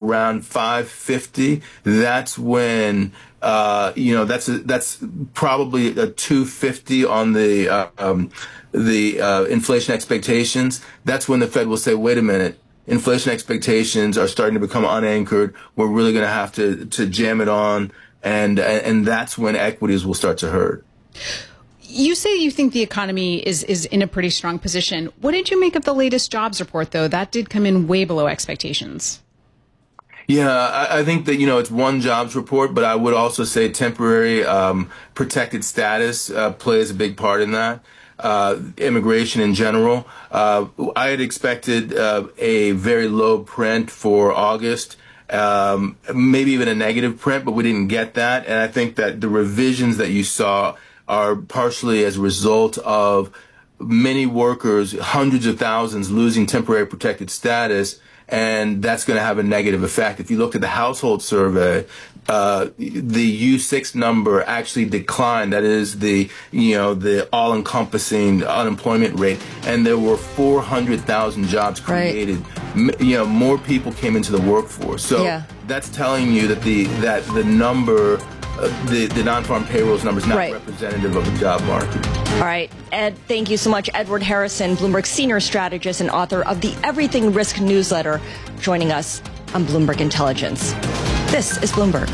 around 550, that's when that's probably a 250 on the inflation expectations. That's when the Fed will say, wait a minute, inflation expectations are starting to become unanchored. We're really going to have to jam it on, and that's when equities will start to hurt. You say you think the economy is in a pretty strong position. What did you make of the latest jobs report, though? That did come in way below expectations. Yeah, I think that, it's one jobs report, but I would also say temporary protected status plays a big part in that. Immigration in general. I had expected a very low print for August. Maybe even a negative print, but we didn't get that. And I think that the revisions that you saw are partially as a result of many workers, hundreds of thousands, losing temporary protected status, and that's going to have a negative effect. If you looked at the household survey, the U6 number actually declined. That is the all-encompassing unemployment rate, and there were 400,000 jobs created. Right. More people came into the workforce. So that's telling you that the number. The non-farm payrolls number is not representative of the job market. All right, Ed, thank you so much. Edward Harrison, Bloomberg senior strategist and author of the Everything Risk newsletter, joining us on Bloomberg Intelligence. This is Bloomberg.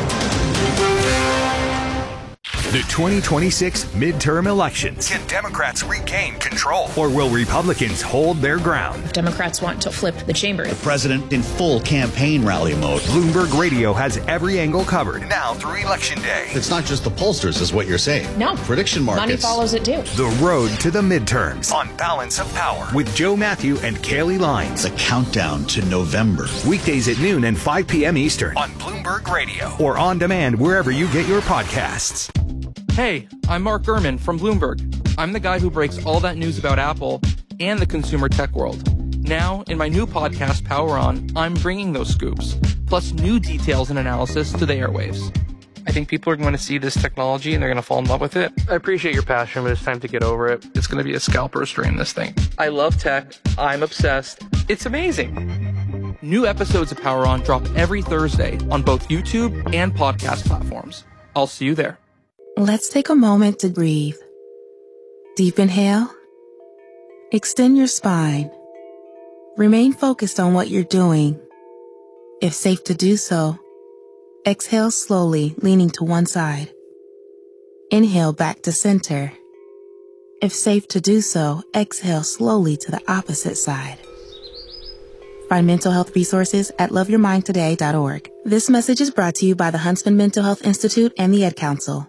The 2026 midterm elections. Can Democrats regain control? Or will Republicans hold their ground? If Democrats want to flip the chamber. The president in full campaign rally mode. Bloomberg Radio has every angle covered now through Election Day. It's not just the pollsters, is what you're saying. No. Prediction markets. Money follows it, too. The road to the midterms on Balance of Power with Joe Matthew and Kaylee Lyons. The countdown to November. Weekdays at noon and 5 p.m. Eastern on Bloomberg Radio or on demand wherever you get your podcasts. Hey, I'm Mark Gurman from Bloomberg. I'm the guy who breaks all that news about Apple and the consumer tech world. Now, in my new podcast, Power On, I'm bringing those scoops, plus new details and analysis to the airwaves. I think people are going to see this technology and they're going to fall in love with it. I appreciate your passion, but it's time to get over it. It's going to be a scalp burster in this thing. I love tech. I'm obsessed. It's amazing. New episodes of Power On drop every Thursday on both YouTube and podcast platforms. I'll see you there. Let's take a moment to breathe. Deep inhale. Extend your spine. Remain focused on what you're doing. If safe to do so, exhale slowly, leaning to one side. Inhale back to center. If safe to do so, exhale slowly to the opposite side. Find mental health resources at loveyourmindtoday.org. This message is brought to you by the Huntsman Mental Health Institute and the Ad Council.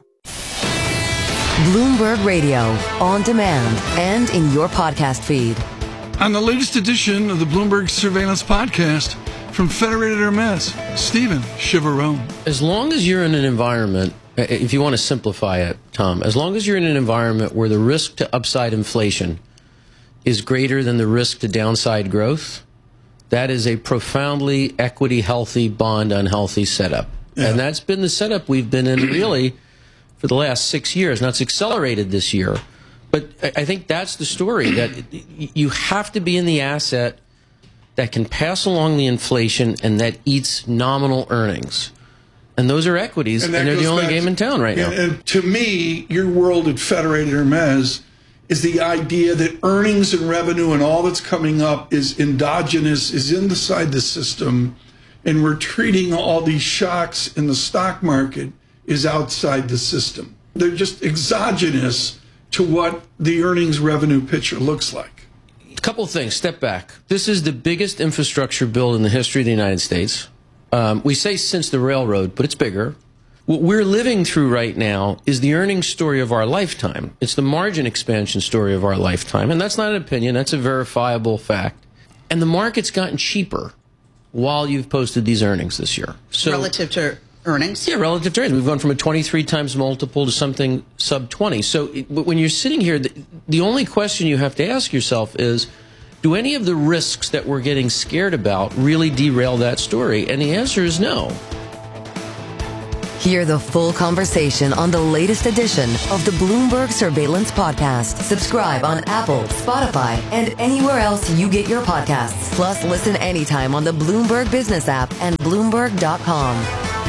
Bloomberg Radio, on demand and in your podcast feed. On the latest edition of the Bloomberg Surveillance Podcast from Federated Hermes, Stephen Chivarone. As long as you're in an environment, if you want to simplify it, Tom, as long as you're in an environment where the risk to upside inflation is greater than the risk to downside growth, that is a profoundly equity healthy, bond unhealthy setup. Yeah. And that's been the setup we've been in really for the last 6 years. Now, it's accelerated this year, but I think that's the story, that you have to be in the asset that can pass along the inflation and that eats nominal earnings. And those are equities, and they're the only game in town right now. And to me, your world at Federated Hermes is the idea that earnings and revenue and all that's coming up is endogenous, is inside the system, and we're treating all these shocks in the stock market is outside the system. They're just exogenous to what the earnings revenue picture looks like. A couple of things. Step back. This is the biggest infrastructure bill in the history of the United States. We say since the railroad, but it's bigger. What we're living through right now is the earnings story of our lifetime. It's the margin expansion story of our lifetime. And that's not an opinion. That's a verifiable fact. And the market's gotten cheaper while you've posted these earnings this year. So, relative to earnings? Yeah, relative to earnings. We've gone from a 23 times multiple to something sub 20. So when you're sitting here, the only question you have to ask yourself is, do any of the risks that we're getting scared about really derail that story? And the answer is no. Hear the full conversation on the latest edition of the Bloomberg Surveillance Podcast. Subscribe on Apple, Spotify, and anywhere else you get your podcasts. Plus, listen anytime on the Bloomberg Business app and Bloomberg.com.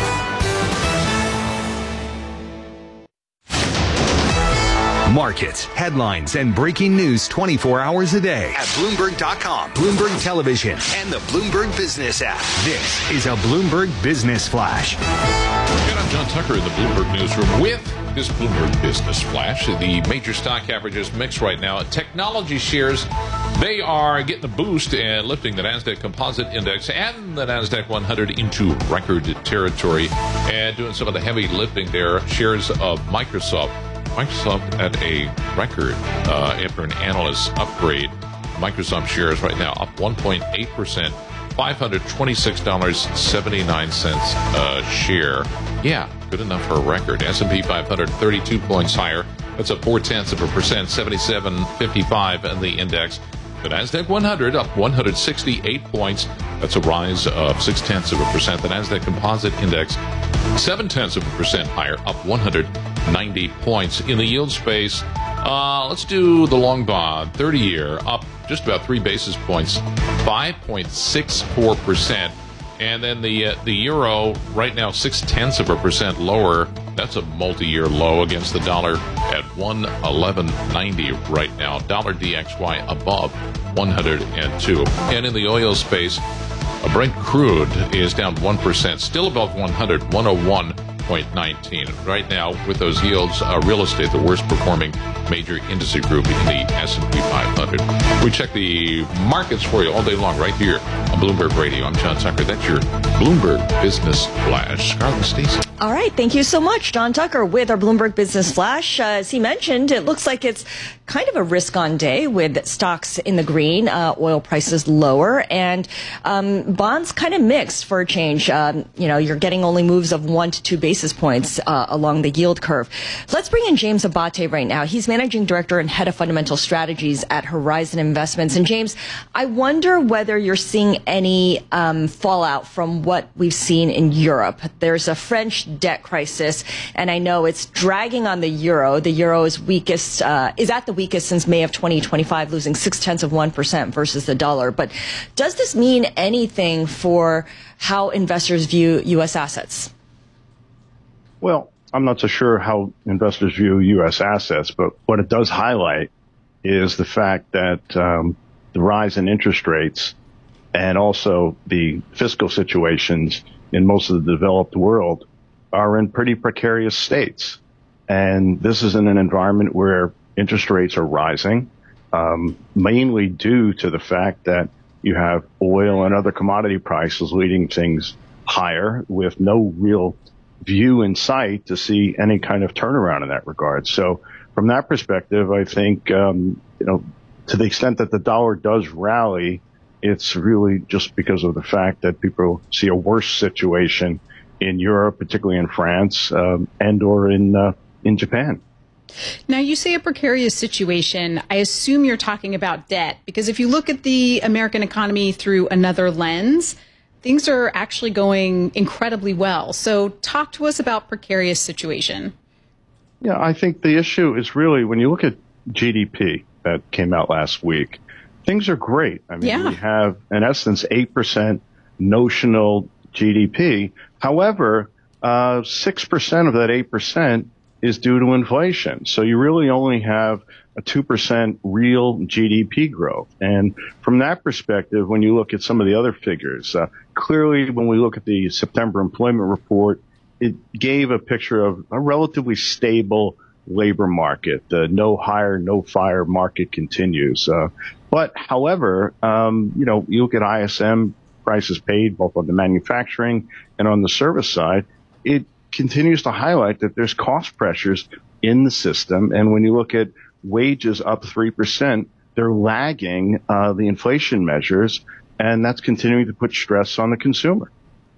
Markets, headlines, and breaking news 24 hours a day at Bloomberg.com, Bloomberg Television, and the Bloomberg Business app. This is a Bloomberg Business Flash. And I'm John Tucker in the Bloomberg Newsroom with this Bloomberg Business Flash. The major stock averages mix right now. Technology shares, they are getting a boost and lifting the NASDAQ Composite Index and the NASDAQ 100 into record territory. And doing some of the heavy lifting there, shares of Microsoft at a record after an analyst upgrade. Microsoft shares right now up 1.8%, $526.79 a share. Yeah, good enough for a record. S&P 500 32 points higher. That's up 0.4%, 77.55 in the index. The NASDAQ 100 up 168 points. That's a rise of 0.6%. The NASDAQ Composite Index 0.7% higher, up 190 points. In the yield space, let's do the long bond, 30-year, up just about 3 basis points, 5.64%. And then the euro right now 0.6% lower. That's a multi-year low against the dollar at 111.90 right now. Dollar DXY above 102. And in the oil space, Brent crude is down 1%, still above 100, 101.19. Right now, with those yields, real estate, the worst performing major industry group in the S&P 500. We check the markets for you all day long right here on Bloomberg Radio. I'm John Tucker. That's your Bloomberg Business Flash. Scarlett Stacey. All right. Thank you so much, John Tucker, with our Bloomberg Business Flash. As he mentioned, it looks like it's kind of a risk-on day with stocks in the green, oil prices lower, and bonds kind of mixed for a change. You're getting only moves of 1 to 2 basis points along the yield curve. Let's bring in James Abate right now. He's Managing Director and Head of Fundamental Strategies at Horizon Investments. And James, I wonder whether you're seeing any fallout from what we've seen in Europe. There's a French debt crisis, and I know it's dragging on the euro. The euro is at the weakest since May of 2025, losing 0.6% versus the dollar. But does this mean anything for how investors view U.S. assets? Well, I'm not so sure how investors view U.S. assets, but what it does highlight is the fact that the rise in interest rates and also the fiscal situations in most of the developed world are in pretty precarious states. And this is in an environment where interest rates are rising, mainly due to the fact that you have oil and other commodity prices leading things higher with no real view in sight to see any kind of turnaround in that regard. So from that perspective, I think, to the extent that the dollar does rally, it's really just because of the fact that people see a worse situation in Europe, particularly in France, and or in Japan. Now, you say a precarious situation. I assume you're talking about debt, because if you look at the American economy through another lens, things are actually going incredibly well. So talk to us about precarious situation. Yeah, I think the issue is really when you look at GDP that came out last week, things are great. I mean, we have, in essence, 8% notional GDP. However, 6% of that 8% is due to inflation. So you really only have a 2% real GDP growth. And from that perspective, when you look at some of the other figures, clearly when we look at the September employment report, it gave a picture of a relatively stable labor market. The no hire, no fire market continues. But however, you look at ISM prices paid both on the manufacturing and on the service side, it continues to highlight that there's cost pressures in the system. And when you look at wages up 3%, they're lagging the inflation measures, and that's continuing to put stress on the consumer.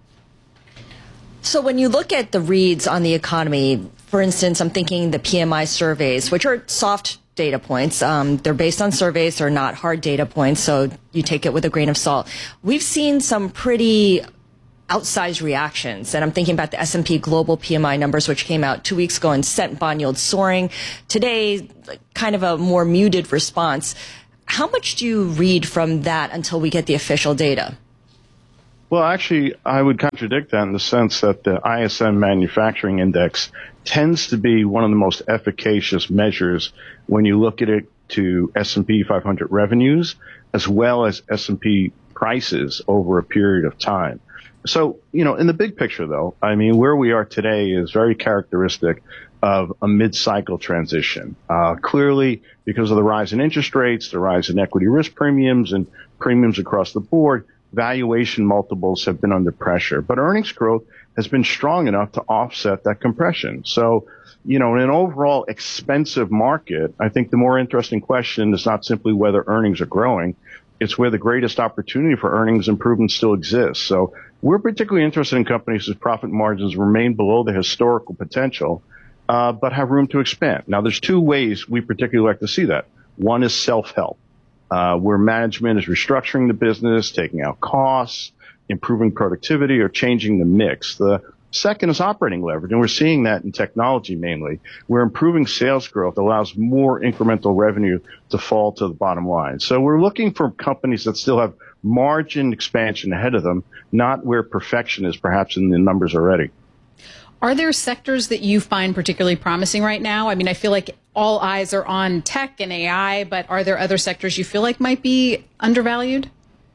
So when you look at the reads on the economy, for instance, I'm thinking the PMI surveys, which are soft data points. They're based on surveys. They're not hard data points, so you take it with a grain of salt. We've seen some pretty outsized reactions. And I'm thinking about the S&P Global PMI numbers, which came out 2 weeks ago, and sent bond yields soaring. Today, kind of a more muted response. How much do you read from that until we get the official data? Well, actually, I would contradict that in the sense that the ISM Manufacturing Index tends to be one of the most efficacious measures when you look at it to S&P 500 revenues as well as S&P prices over a period of time. So, in the big picture, though, I mean, where we are today is very characteristic of a mid-cycle transition. Clearly, because of the rise in interest rates, the rise in equity risk premiums and premiums across the board, valuation multiples have been under pressure. But earnings growth has been strong enough to offset that compression. So, in an overall expensive market, I think the more interesting question is not simply whether earnings are growing, it's where the greatest opportunity for earnings improvement still exists. So we're particularly interested in companies whose profit margins remain below the historical potential, but have room to expand. Now, there's two ways we particularly like to see that. One is self-help, where management is restructuring the business, taking out costs, improving productivity, or changing the mix. The second is operating leverage, and we're seeing that in technology mainly, where improving sales growth allows more incremental revenue to fall to the bottom line. So we're looking for companies that still have margin expansion ahead of them, not where perfection is perhaps in the numbers already. Are there sectors that you find particularly promising right now? I mean, I feel like all eyes are on tech and AI, but are there other sectors you feel like might be undervalued?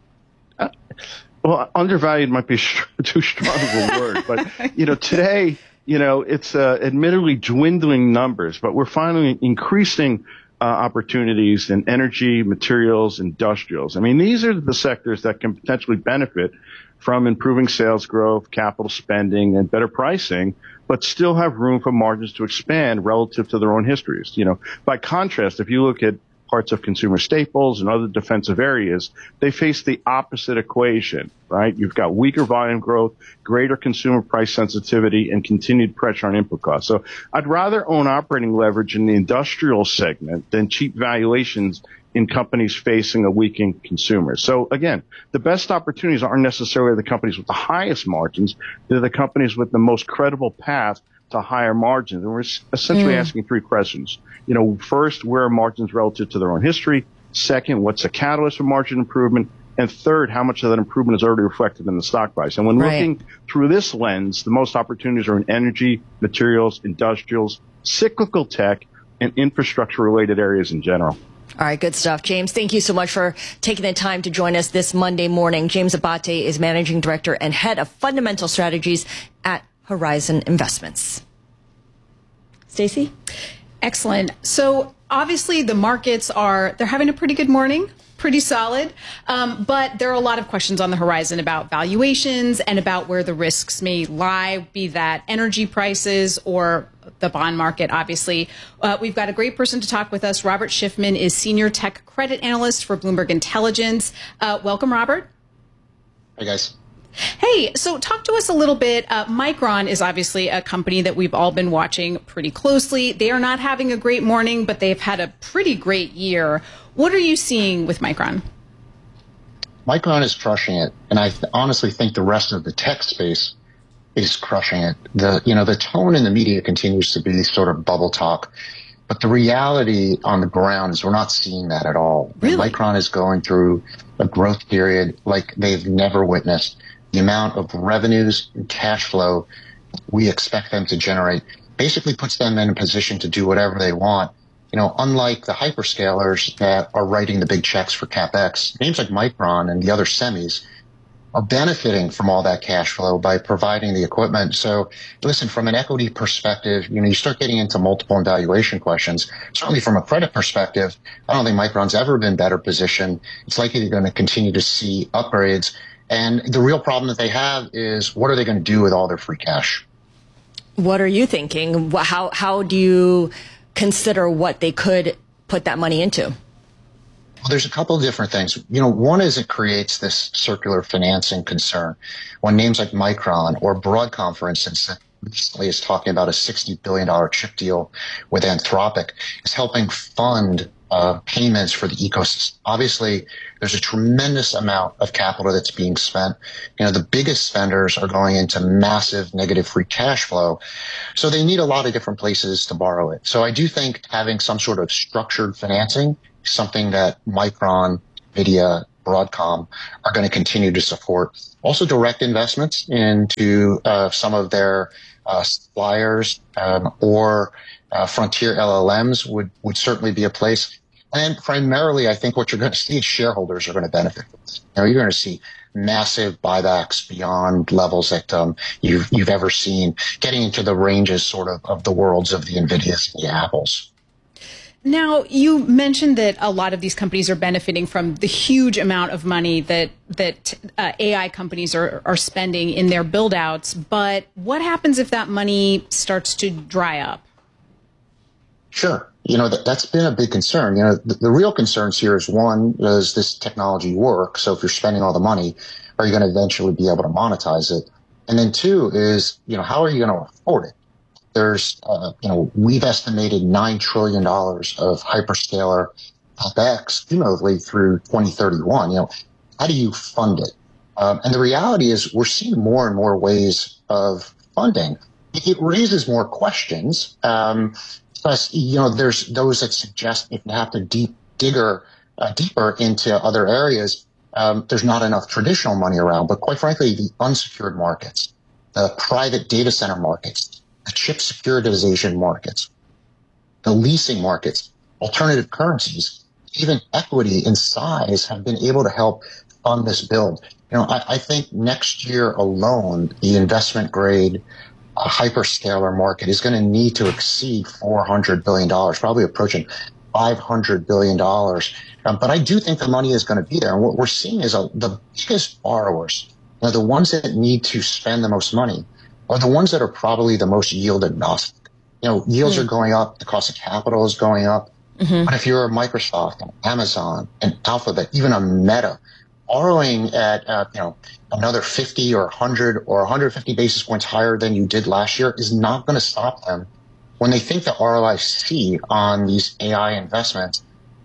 Well, undervalued might be too strong of a word, but, today, it's admittedly dwindling numbers, but we're finally increasing opportunities in energy, materials, industrials. I mean, these are the sectors that can potentially benefit from improving sales growth, capital spending, and better pricing, but still have room for margins to expand relative to their own histories. By contrast, if you look at parts of consumer staples and other defensive areas, they face the opposite equation, right? You've got weaker volume growth, greater consumer price sensitivity, and continued pressure on input costs. So I'd rather own operating leverage in the industrial segment than cheap valuations in companies facing a weakening consumer. So again, the best opportunities aren't necessarily the companies with the highest margins. They're the companies with the most credible path to higher margins. And we're essentially asking three questions. First, where are margins relative to their own history? Second, what's the catalyst for margin improvement? And third, how much of that improvement is already reflected in the stock price? And when looking through this lens, the most opportunities are in energy, materials, industrials, cyclical tech, and infrastructure-related areas in general. All right, good stuff. James, thank you so much for taking the time to join us this Monday morning. James Abate is Managing Director and Head of Fundamental Strategies at Horizon Investments. Stacey? Excellent. So obviously the markets they're having a pretty good morning, pretty solid. But there are a lot of questions on the horizon about valuations and about where the risks may lie, be that energy prices or the bond market, obviously. We've got a great person to talk with us. Robert Schiffman is Senior Tech Credit Analyst for Bloomberg Intelligence. Welcome, Robert. Hey, guys. Hey, so talk to us a little bit. Micron is obviously a company that we've all been watching pretty closely. They are not having a great morning, but they've had a pretty great year. What are you seeing with Micron? Micron is crushing it, and I honestly think the rest of the tech space is crushing it. The tone in the media continues to be sort of bubble talk, but the reality on the ground is we're not seeing that at all. Really? Micron is going through a growth period like they've never witnessed. The amount of revenues and cash flow we expect them to generate basically puts them in a position to do whatever they want. Unlike the hyperscalers that are writing the big checks for CapEx, names like Micron and the other semis are benefiting from all that cash flow by providing the equipment. So listen, from an equity perspective, you start getting into multiple and valuation questions. Certainly from a credit perspective, I don't think Micron's ever been better positioned. It's likely they're going to continue to see upgrades. And the real problem that they have is what are they going to do with all their free cash? What are you thinking? How do you consider what they could put that money into? Well, there's a couple of different things. One is it creates this circular financing concern. When names like Micron or Broadcom, for instance, that recently is talking about a $60 billion chip deal with Anthropic, is helping fund payments for the ecosystem. Obviously, there's a tremendous amount of capital that's being spent. The biggest spenders are going into massive negative free cash flow. So they need a lot of different places to borrow it. So I do think having some sort of structured financing is something that Micron, NVIDIA, Broadcom are going to continue to support. Also direct investments into some of their suppliers or frontier LLMs would certainly be a place. And primarily, I think what you're going to see is shareholders are going to benefit from this. You're going to see massive buybacks beyond levels that you've ever seen, getting into the ranges sort of the worlds of the NVIDIAs and the Apples. Now, you mentioned that a lot of these companies are benefiting from the huge amount of money that AI companies are spending in their build-outs. But what happens if that money starts to dry up? Sure. That's been a big concern. The real concerns here is, one, does this technology work? So if you're spending all the money, are you going to eventually be able to monetize it? And then two is, how are you going to afford it? There's, we've estimated $9 trillion of hyperscaler CapEx cumulatively through 2031. How do you fund it? And the reality is we're seeing more and more ways of funding. It raises more questions. Plus, there's those that suggest if you have to deeper into other areas, there's not enough traditional money around. But quite frankly, the unsecured markets, the private data center markets, the chip securitization markets, the leasing markets, alternative currencies, even equity in size have been able to help fund this build. I think next year alone, the investment grade hyperscaler market is going to need to exceed $400 billion, probably approaching $500 billion. But I do think the money is going to be there. And what we're seeing is the biggest borrowers, the ones that need to spend the most money, are the ones that are probably the most yield agnostic. Yields are going up, the cost of capital is going up. But if you're a Microsoft, an Amazon, an Alphabet, even a Meta, borrowing at another 50 or 100 or 150 basis points higher than you did last year is not going to stop them when they think the ROIC on these AI investments,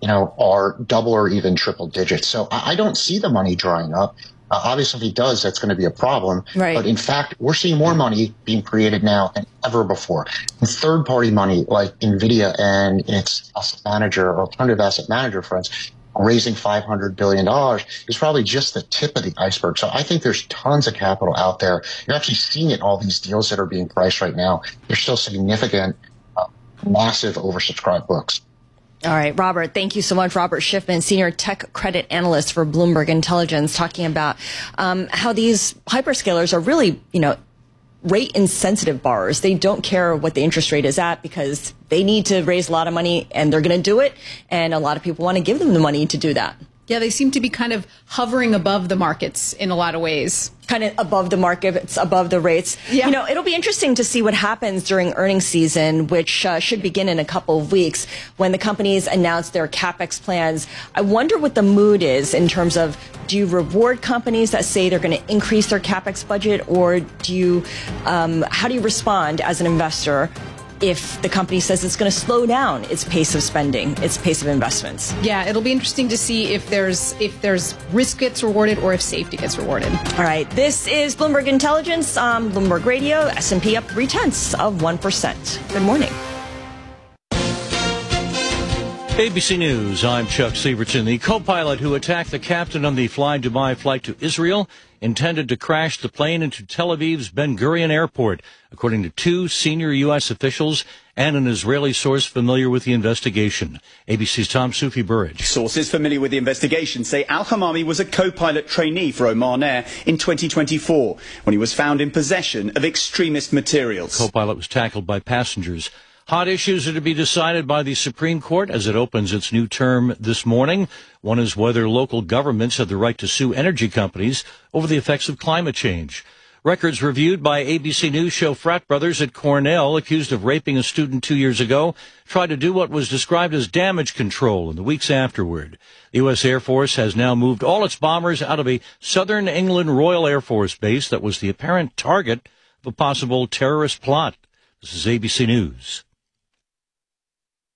are double or even triple digits. So I don't see the money drying up. Obviously, if it does, that's going to be a problem. Right. But in fact, we're seeing more money being created now than ever before. And third-party money like NVIDIA and its asset manager or alternative asset manager friends raising $500 billion is probably just the tip of the iceberg. So I think there's tons of capital out there. You're actually seeing it in all these deals that are being priced right now. There's still significant, massive oversubscribed books. All right, Robert, thank you so much. Robert Schiffman, Senior Tech Credit Analyst for Bloomberg Intelligence, talking about how these hyperscalers are really, rate insensitive borrowers. They don't care what the interest rate is at because they need to raise a lot of money and they're going to do it. And a lot of people want to give them the money to do that. Yeah, they seem to be kind of hovering above the markets in a lot of ways. Kind of above the market, it's above the rates. Yeah. It'll be interesting to see what happens during earnings season, which should begin in a couple of weeks when the companies announce their CapEx plans. I wonder what the mood is in terms of, do you reward companies that say they're going to increase their CapEx budget, or do you, how do you respond as an investor if the company says it's going to slow down its pace of spending, its pace of investments? Yeah, it'll be interesting to see if there's risk gets rewarded or if safety gets rewarded. All right, this is Bloomberg Intelligence on Bloomberg Radio. S&P up 0.3%. Good morning. ABC News, I'm Chuck Sievertson. The co-pilot who attacked the captain on the Fly Dubai flight to Israel intended to crash the plane into Tel Aviv's Ben Gurion Airport, according to two senior U.S. officials and an Israeli source familiar with the investigation. ABC's Tom Soufi-Burridge. Sources familiar with the investigation say Al-Hamami was a co-pilot trainee for Oman Air in 2024 when he was found in possession of extremist materials. The co-pilot was tackled by passengers. Hot issues are to be decided by the Supreme Court as it opens its new term this morning. One is whether local governments have the right to sue energy companies over the effects of climate change. Records reviewed by ABC News show frat brothers at Cornell, accused of raping a student 2 years ago, tried to do what was described as damage control in the weeks afterward. The U.S. Air Force has now moved all its bombers out of a southern England Royal Air Force base that was the apparent target of a possible terrorist plot. This is ABC News.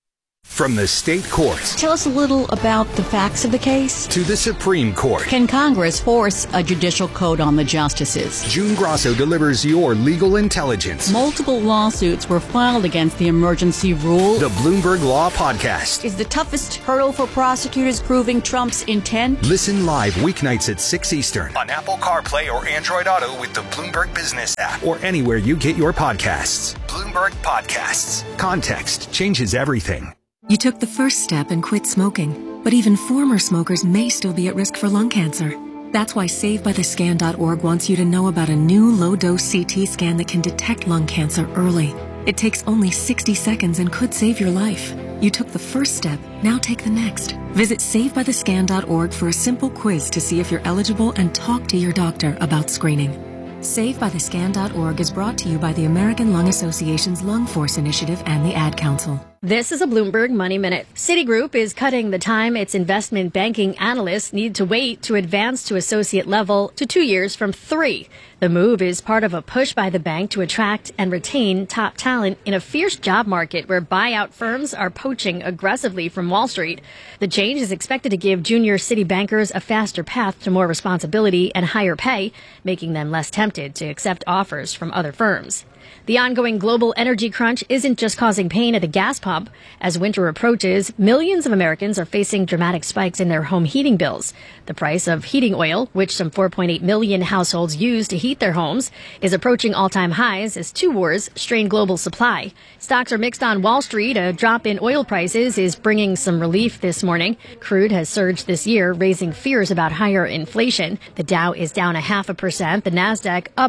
From the state courts Tell us a little about the facts of the case. to the Supreme Court, Can Congress force a judicial code on the justices? June Grosso delivers your legal intelligence. Multiple lawsuits were filed against the emergency rule. The Bloomberg Law Podcast. Is the toughest hurdle for prosecutors proving Trump's intent? Listen live weeknights at 6 Eastern on Apple CarPlay or Android Auto with the Bloomberg Business app or anywhere you get your podcasts. Bloomberg Podcasts. Context changes everything. You took the first step and quit smoking, but even former smokers may still be at risk for lung cancer. That's why SaveByTheScan.org wants you to know about a new low-dose CT scan that can detect lung cancer early. It takes only 60 seconds and could save your life. You took the first step, now take the next. Visit SaveByTheScan.org for a simple quiz to see if you're eligible and talk to your doctor about screening. SaveByTheScan.org is brought to you by the American Lung Association's Lung Force Initiative and the Ad Council. This is a Bloomberg Money Minute. Citigroup is cutting the time its investment banking analysts need to wait to advance to associate level to 2 years from 3. The move is part of a push by the bank to attract and retain top talent in a fierce job market where buyout firms are poaching aggressively from Wall Street. The change is expected to give junior Citi bankers a faster path to more responsibility and higher pay, making them less tempted to accept offers from other firms. The ongoing global energy crunch isn't just causing pain at the gas pump. As winter approaches, millions of Americans are facing dramatic spikes in their home heating bills. The price of heating oil, which some 4.8 million households use to heat their homes, is approaching all-time highs as two wars strain global supply. Stocks are mixed on Wall Street. A drop in oil prices is bringing some relief this morning. Crude has surged this year, raising fears about higher inflation. The Dow is down 0.5%, the Nasdaq up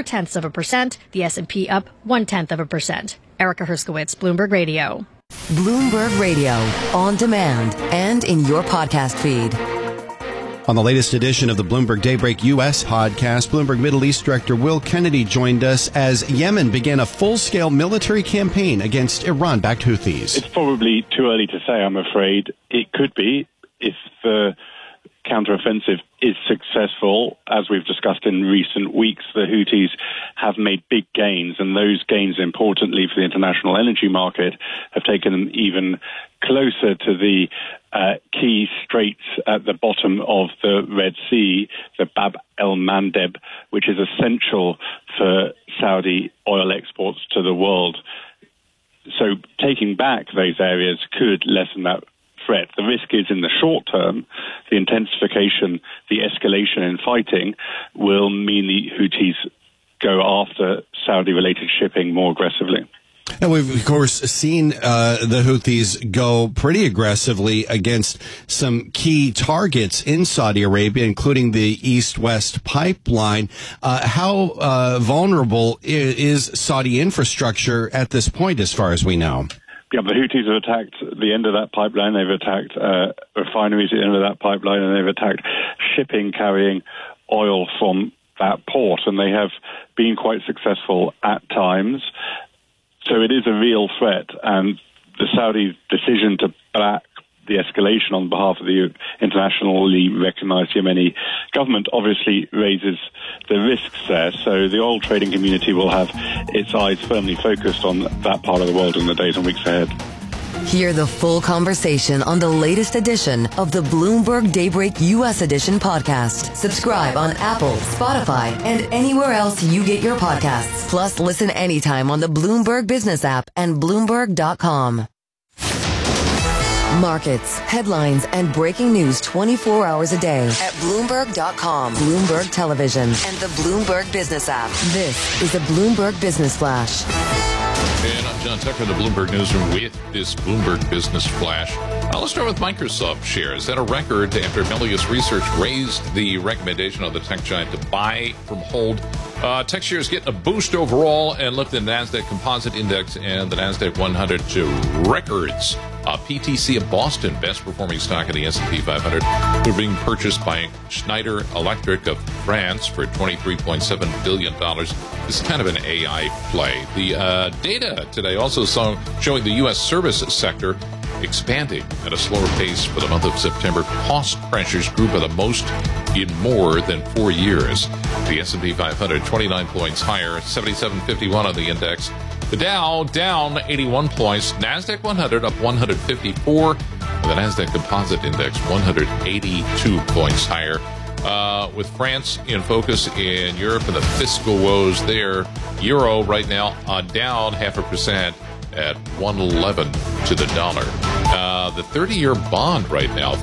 0.4%, the S&P up 0.1%. Erica Herskowitz, Bloomberg Radio. Bloomberg Radio, on demand and in your podcast feed. On the latest edition of the Bloomberg Daybreak U.S. podcast, Bloomberg Middle East Director Will Kennedy joined us as Yemen began a full-scale military campaign against Iran-backed Houthis. It's probably too early to say, I'm afraid. It could be if the counteroffensive is successful. As we've discussed in recent weeks, the Houthis have made big gains, and those gains, importantly for the international energy market, have taken them even closer to the key straits at the bottom of the Red Sea, the Bab el-Mandeb, which is essential for Saudi oil exports to the world. So taking back those areas could lessen that threat. The risk is in the short term, the intensification, the escalation in fighting will mean the Houthis go after Saudi-related shipping more aggressively. And we've, of course, seen the Houthis go pretty aggressively against some key targets in Saudi Arabia, including the East-West pipeline. How vulnerable is Saudi infrastructure at this point, as far as we know? Yeah, the Houthis have attacked the end of that pipeline. They've attacked refineries at the end of that pipeline, and they've attacked shipping carrying oil from that port, and they have been quite successful at times. So it is a real threat, and the Saudi decision to back the escalation on behalf of the internationally recognized Yemeni government obviously raises the risks there. So the oil trading community will have its eyes firmly focused on that part of the world in the days and weeks ahead. Hear the full conversation on the latest edition of the Bloomberg Daybreak U.S. Edition podcast. Subscribe on Apple, Spotify, and anywhere else you get your podcasts. Plus, listen anytime on the Bloomberg Business app and Bloomberg.com. Markets, headlines, and breaking news 24 hours a day at Bloomberg.com, Bloomberg Television, and the Bloomberg Business app. This is the Bloomberg Business Flash. And I'm John Tucker in the Bloomberg Newsroom with this Bloomberg Business Flash. Let's start with Microsoft shares. At a record after Melius Research raised the recommendation of the tech giant to buy from hold. Tech shares getting a boost overall, and look at the NASDAQ Composite Index and the NASDAQ 100 to records. PTC of Boston, best performing stock in the S&P 500. They're being purchased by Schneider Electric of France for $23.7 billion. This is kind of an AI play. The data today also showing the U.S. service sector expanding at a slower pace for the month of September. Cost pressures grew by the most in more than 4 years. The S&P 500, 29 points higher, 77.51 on the index. The Dow down 81 points. NASDAQ 100 up 154. And the NASDAQ Composite Index 182 points higher. With France in focus in Europe and the fiscal woes there. Euro right now down 0.5% at 111 to the dollar. The 30-year bond right now,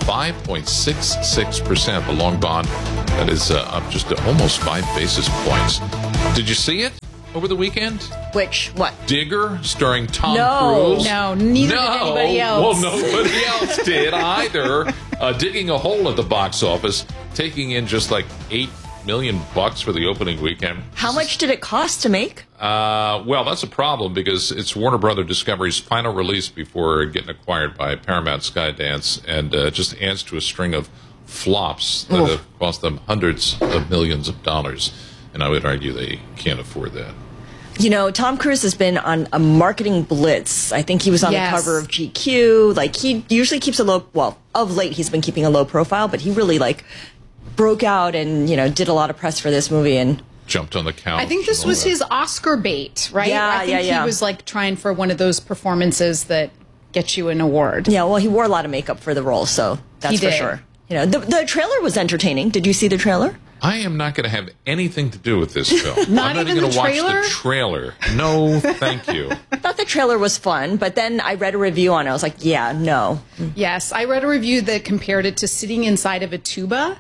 5.66%. The long bond, that is up just almost 5 basis points. Did you see it over the weekend? Which, what? Digger, starring Tom Cruise. No, neither did anybody else. Well, nobody else did either. Digging a hole at the box office, taking in just like $8 million for the opening weekend. How much did it cost to make? Well, that's a problem because it's Warner Brother Discovery's final release before getting acquired by Paramount Skydance, and just adds to a string of flops that have cost them hundreds of millions of dollars. And I would argue they can't afford that. You know, Tom Cruise has been on a marketing blitz. I think he was on the cover of GQ. Like, he usually keeps a low, well, of late he's been keeping a low profile, but he really, like, broke out and, you know, did a lot of press for this movie and jumped on the couch. I think this was his Oscar bait, right? Yeah, I think he was, like, trying for one of those performances that gets you an award. Yeah, well, he wore a lot of makeup for the role, so that's for sure. You know, the trailer was entertaining. Did you see the trailer? I am not going to have anything to do with this film. Not I'm not even going the to watch trailer? the trailer. No, thank you. I thought the trailer was fun, but then I read a review on it. I was like, yeah, no. Yes, I read a review that compared it to sitting inside of a tuba.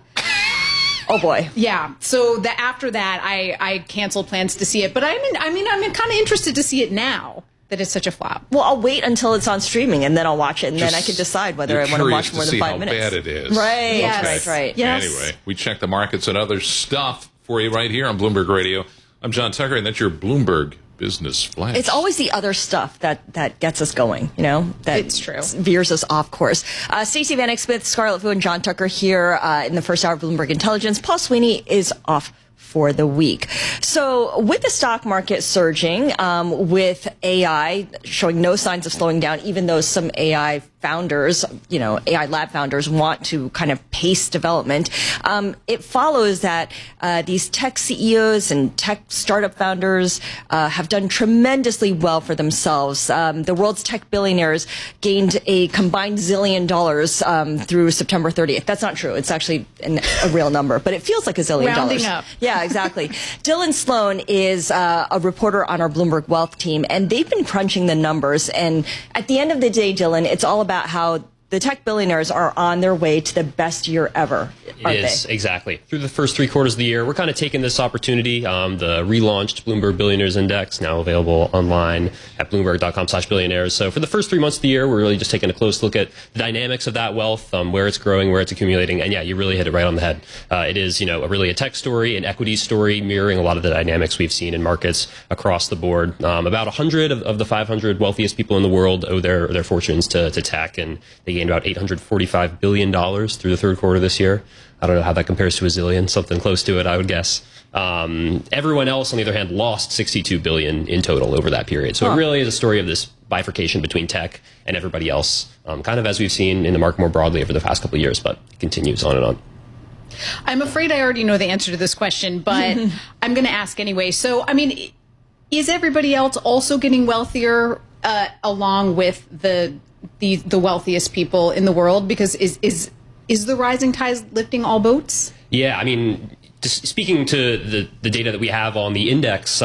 Oh boy. Yeah. So after that, I canceled plans to see it. But I'm kind of interested to see it now that it's such a flop. Well, I'll wait until it's on streaming and then I'll watch it, and then I can decide whether I want to watch more than 5 minutes. How bad it is. Right. Yes. Right. Yes. Anyway, we check the markets and other stuff for you right here on Bloomberg Radio. I'm John Tucker, and that's your Bloomberg Business Flash. It's always the other stuff that gets us going, you know? That it's true. Veers us off course. Stacey Vanek Smith, Scarlett Fu, and John Tucker here in the first hour of Bloomberg Intelligence. Paul Sweeney is off for the week. So with the stock market surging, with AI showing no signs of slowing down, even though some AI founders, you know, AI lab founders want to kind of pace development, it follows that these tech CEOs and tech startup founders have done tremendously well for themselves. The world's tech billionaires gained a combined $1 zillion through September 30th. That's not true. It's actually a real number, but it feels like $1 zillion. Rounding up. Yeah, exactly. Dylan Sloan is a reporter on our Bloomberg Wealth team, and they've been crunching the numbers. And at the end of the day, Dylan, it's all about how the tech billionaires are on their way to the best year ever, aren't they? Exactly. Through the first 3 quarters of the year, we're kind of taking this opportunity. The relaunched Bloomberg Billionaires Index, now available online at bloomberg.com/billionaires. So for the first 3 months of the year, we're really just taking a close look at the dynamics of that wealth, where it's growing, where it's accumulating. And yeah, you really hit it right on the head. It is, you know, really a tech story, an equity story, mirroring a lot of the dynamics we've seen in markets across the board. About 100 of the 500 wealthiest people in the world owe their fortunes to tech, and they gained about $845 billion through the third quarter this year. I don't know how that compares to $1 zillion, something close to it, I would guess. Everyone else, on the other hand, lost $62 billion in total over that period. So it really is a story of this bifurcation between tech and everybody else, kind of as we've seen in the market more broadly over the past couple of years, but it continues on and on. I'm afraid I already know the answer to this question, but I'm going to ask anyway. So, I mean, is everybody else also getting wealthier along with the wealthiest people in the world? Because is the rising tide lifting all boats? Yeah, I mean, just speaking to the data that we have on the index,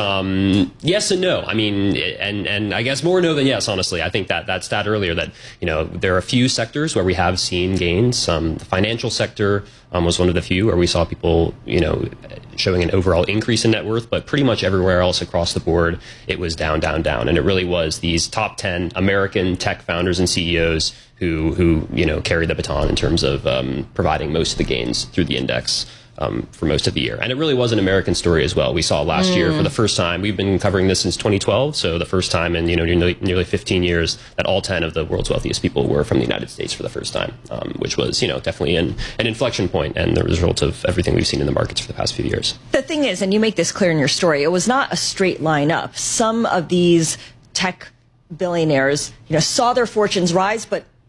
yes and no. I mean, and I guess more no than yes, honestly. I think that stat earlier that, you know, there are a few sectors where we have seen gains. The financial sector was one of the few where we saw people, you know, showing an overall increase in net worth, but pretty much everywhere else across the board, it was down. And it really was these top 10 American tech founders and CEOs who you know, carried the baton in terms of providing most of the gains through the index for most of the year. And it really was an American story as well. We saw last year for the first time, we've been covering this since 2012, so the first time in, you know, nearly 15 years that all 10 of the world's wealthiest people were from the United States for the first time, which was, you know, definitely an inflection point and the result of everything we've seen in the markets for the past few years. The thing is, and you make this clear in your story, it was not a straight line up. Some of these tech billionaires, you know, saw their fortunes rise, but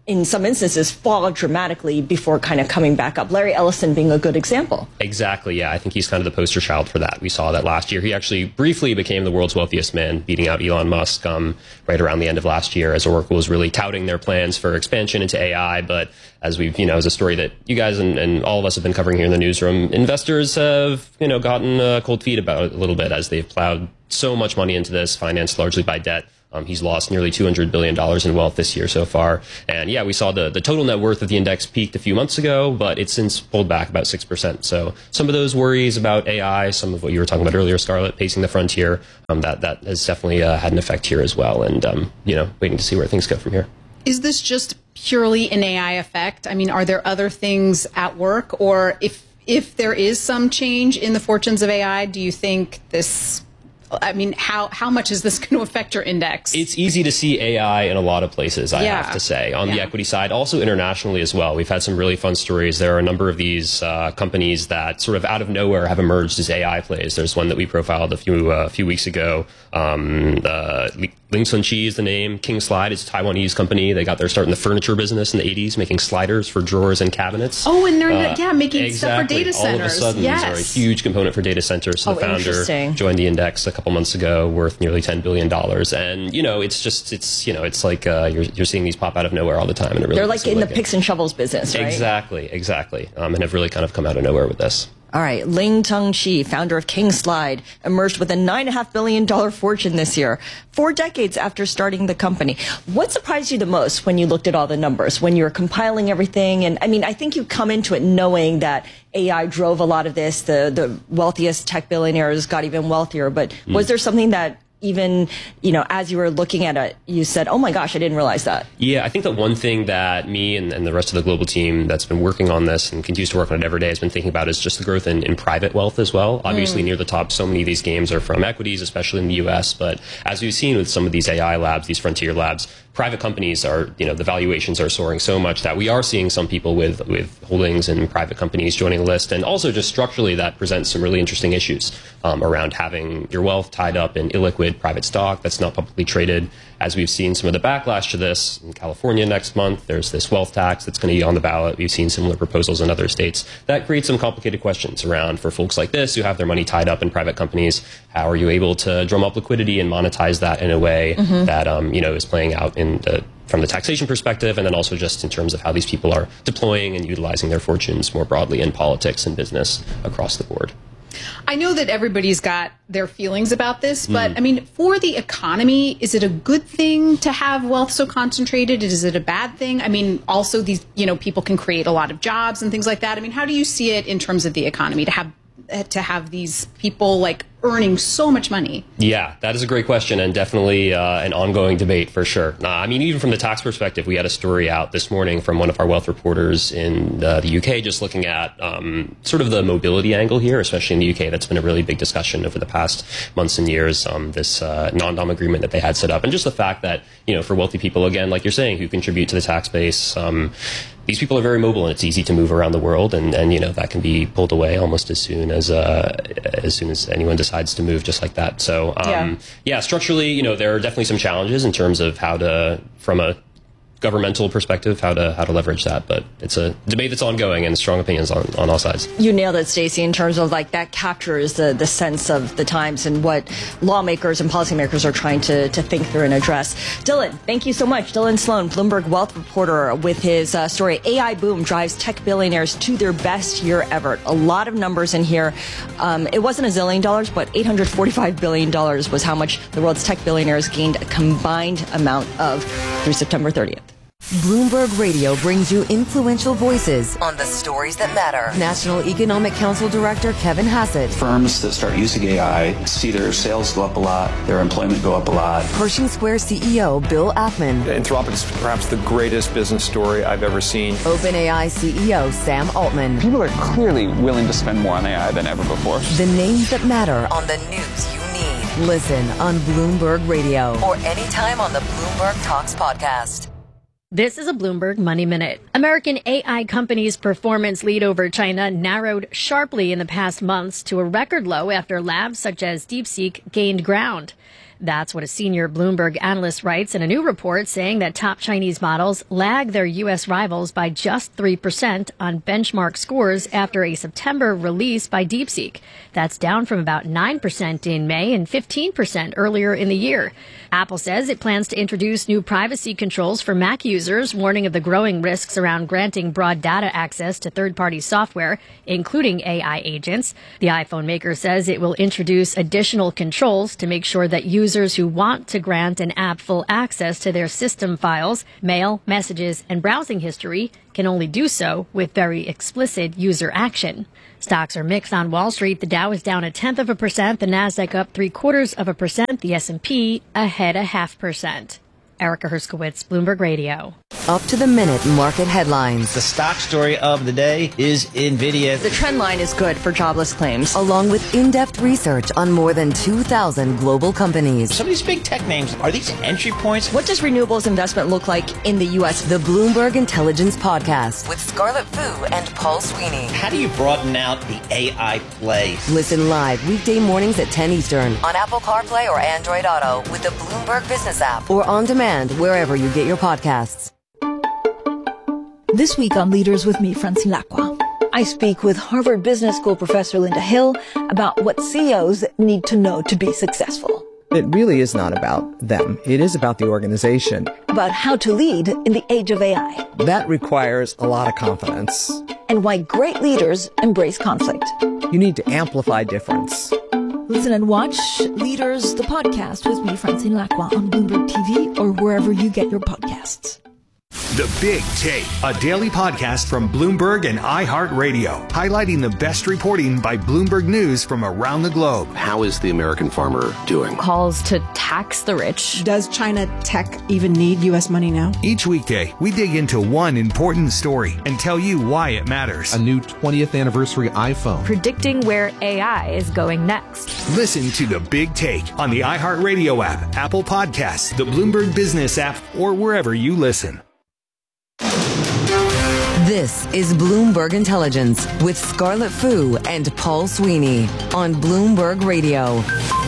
in some instances, fall dramatically before kind of coming back up. Larry Ellison being a good example. Exactly, yeah. I think he's kind of the poster child for that. We saw that last year. He actually briefly became the world's wealthiest man, beating out Elon Musk right around the end of last year as Oracle was really touting their plans for expansion into AI. But as we've, as a story that you guys and all of us have been covering here in the newsroom, investors have, gotten cold feet about it a little bit as they've plowed so much money into this, financed largely by debt. He's lost nearly $200 billion in wealth this year so far. And yeah, we saw the total net worth of the index peaked a few months ago, but it's since pulled back about 6%. So some of those worries about AI, some of what you were talking about earlier, Scarlett, pacing the frontier, that has definitely had an effect here as well. And, waiting to see where things go from here. Is this just purely an AI effect? I mean, are there other things at work? Or if there is some change in the fortunes of AI, do you think this... how much is this going to affect your index? It's easy to see AI in a lot of places, I have to say, on the equity side, also internationally as well. We've had some really fun stories. There are a number of these companies that sort of out of nowhere have emerged as AI plays. There's one that we profiled a few weeks ago. Ling Sun Chi is the name. King Slide is a Taiwanese company. They got their start in the furniture business in the 80s, making sliders for drawers and cabinets. Oh, and they're making stuff for data centers. All of a sudden, these are a huge component for data centers. So the founder joined the index a couple months ago, worth nearly $10 billion. And, it's like you're seeing these pop out of nowhere all the time. And it really they're like in the picks and shovels business, right? Exactly. And have really kind of come out of nowhere with this. All right. Ling Tung Chi, founder of King Slide, emerged with a $9.5 billion fortune this year, 4 decades after starting the company. What surprised you the most when you looked at all the numbers, when you were compiling everything? And I think you come into it knowing that AI drove a lot of this. The wealthiest tech billionaires got even wealthier. But was there something that even, as you were looking at it, you said, oh my gosh, I didn't realize that? Yeah, I think that one thing that me and the rest of the global team that's been working on this and continues to work on it every day has been thinking about is just the growth in private wealth as well. Obviously, near the top, so many of these games are from equities, especially in the US. But as we've seen with some of these AI labs, these frontier labs, private companies are, the valuations are soaring so much that we are seeing some people with holdings in private companies joining the list. And also just structurally that presents some really interesting issues around having your wealth tied up in illiquid private stock that's not publicly traded. As we've seen some of the backlash to this in California next month, there's this wealth tax that's going to be on the ballot. We've seen similar proposals in other states. That creates some complicated questions around for folks like this who have their money tied up in private companies. How are you able to drum up liquidity and monetize that in a way that is playing out from the taxation perspective, and then also just in terms of how these people are deploying and utilizing their fortunes more broadly in politics and business across the board. I know that everybody's got their feelings about this, but for the economy, is it a good thing to have wealth so concentrated? Is it a bad thing? Also these, people can create a lot of jobs and things like that. How do you see it in terms of the economy to have these people earning so much money? Yeah, that is a great question and definitely an ongoing debate for sure. Even from the tax perspective, we had a story out this morning from one of our wealth reporters in the UK just looking at sort of the mobility angle here, especially in the UK. That's been a really big discussion over the past months and years, this non-dom agreement that they had set up. And just the fact that, for wealthy people, again, like you're saying, who contribute to the tax base, these people are very mobile and it's easy to move around the world and that can be pulled away almost as soon as anyone decides to move just like that. So structurally, there are definitely some challenges in terms of how to, from a governmental perspective, how to leverage that. But it's a debate that's ongoing and strong opinions on all sides. You nailed it, Stacey, in terms of that captures the sense of the times and what lawmakers and policymakers are trying to think through and address. Dylan, thank you so much. Dylan Sloan, Bloomberg wealth reporter, with his story, AI boom drives tech billionaires to their best year ever. A lot of numbers in here. It wasn't $1 zillion, but $845 billion was how much the world's tech billionaires gained a combined amount of through September 30th. Bloomberg Radio brings you influential voices on the stories that matter. National Economic Council Director Kevin Hassett. Firms that start using AI see their sales go up a lot, their employment go up a lot. Pershing Square CEO Bill Ackman. Anthropic is perhaps the greatest business story I've ever seen. OpenAI CEO Sam Altman. People are clearly willing to spend more on AI than ever before. The names that matter on the news you need. Listen on Bloomberg Radio or anytime on the Bloomberg Talks podcast. This is a Bloomberg Money Minute. American AI companies' performance lead over China narrowed sharply in the past months to a record low after labs such as DeepSeek gained ground. That's what a senior Bloomberg analyst writes in a new report saying that top Chinese models lag their U.S. rivals by just 3% on benchmark scores after a September release by DeepSeek. That's down from about 9% in May and 15% earlier in the year. Apple says it plans to introduce new privacy controls for Mac users, warning of the growing risks around granting broad data access to third-party software, including AI agents. The iPhone maker says it will introduce additional controls to make sure that users who want to grant an app full access to their system files, mail, messages, and browsing history can only do so with very explicit user action. Stocks are mixed on Wall Street. The Dow is down 0.1%, the Nasdaq up 0.75%, the S&P ahead 0.5%. Erica Herskowitz, Bloomberg Radio. Up to the minute market headlines. The stock story of the day is NVIDIA. The trend line is good for jobless claims. Along with in-depth research on more than 2,000 global companies. Some of these big tech names, are these entry points? What does renewables investment look like in the U.S.? The Bloomberg Intelligence Podcast with Scarlett Fu and Paul Sweeney. How do you broaden out the AI play? Listen live weekday mornings at 10 Eastern on Apple CarPlay or Android Auto with the Bloomberg Business app or on demand wherever you get your podcasts. This week on Leaders with me, Francine Lacqua, I speak with Harvard Business School professor Linda Hill about what CEOs need to know to be successful. It really is not about them. It is about the organization. About how to lead in the age of AI. That requires a lot of confidence. And why great leaders embrace conflict. You need to amplify difference. Listen and watch Leaders, the podcast with me, Francine Lacqua, on Bloomberg TV or wherever you get your podcasts. The Big Take, a daily podcast from Bloomberg and iHeartRadio, highlighting the best reporting by Bloomberg News from around the globe. How is the American farmer doing? Calls to tax the rich. Does China tech even need U.S. money now? Each weekday, we dig into one important story and tell you why it matters. A new 20th anniversary iPhone. Predicting where AI is going next. Listen to The Big Take on the iHeartRadio app, Apple Podcasts, the Bloomberg Business app, or wherever you listen. This is Bloomberg Intelligence with Scarlett Fu and Paul Sweeney on Bloomberg Radio.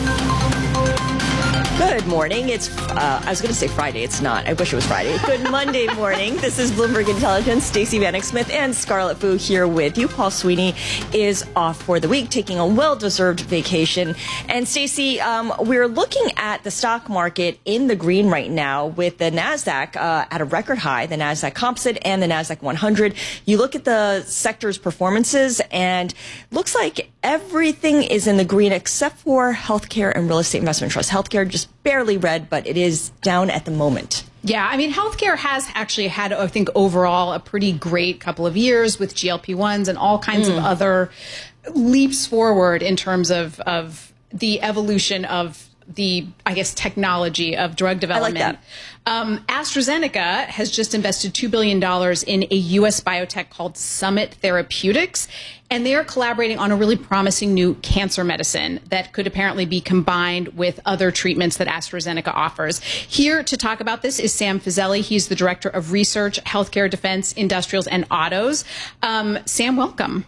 Good morning. It's, I was going to say Friday. It's not. I wish it was Friday. Good Monday morning. This is Bloomberg Intelligence. Stacey Vanek Smith and Scarlett Fu here with you. Paul Sweeney is off for the week, taking a well-deserved vacation. And Stacey, we're looking at the stock market in the green right now with the NASDAQ at a record high, the NASDAQ Composite and the NASDAQ 100. You look at the sector's performances and looks like everything is in the green except for healthcare and real estate investment trust. Healthcare just barely red, but it is down at the moment. Yeah, I mean, healthcare has actually had, I think, overall a pretty great couple of years with GLP-1s and all kinds of other leaps forward in terms of the evolution of the, I guess, technology of drug development. I like that. AstraZeneca has just invested $2 billion in a U.S. biotech called Summit Therapeutics, and they are collaborating on a really promising new cancer medicine that could apparently be combined with other treatments that AstraZeneca offers. Here to talk about this is Sam Fazeli. He's the Director of Research, Healthcare, Defense, Industrials, and Autos. Sam, welcome.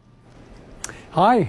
Hi.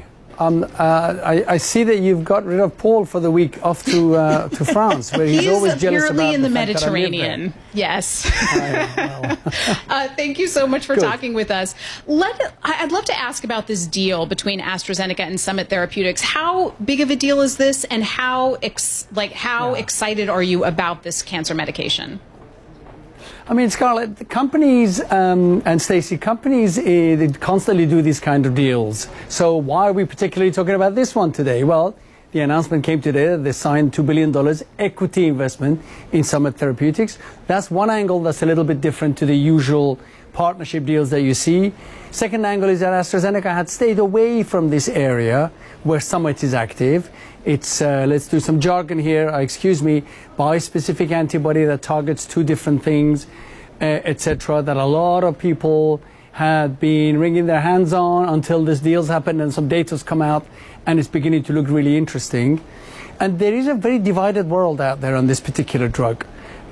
I see that you've got rid of Paul for the week off to France, where he's always jealous about in the fact Mediterranean. Yes. Thank you so much for talking with us. I'd love to ask about this deal between AstraZeneca and Summit Therapeutics. How big of a deal is this, and how excited are you about this cancer medication? I mean, Scarlett, the companies and Stacey, companies they constantly do these kind of deals. So why are we particularly talking about this one today? Well, the announcement came today that they signed $2 billion equity investment in Summit Therapeutics. That's one angle that's a little bit different to the usual partnership deals that you see. Second angle is that AstraZeneca had stayed away from this area where Summit is active. It's, let's do some jargon here, excuse me, bispecific antibody that targets two different things, etc., that a lot of people had been wringing their hands on until this deal's happened and some data's come out and it's beginning to look really interesting. And there is a very divided world out there on this particular drug.